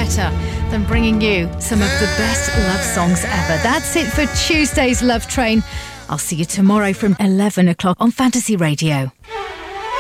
better than bringing you some of the best love songs ever. That's it for Tuesday's Love Train. I'll see you tomorrow from 11 o'clock on Fantasy Radio.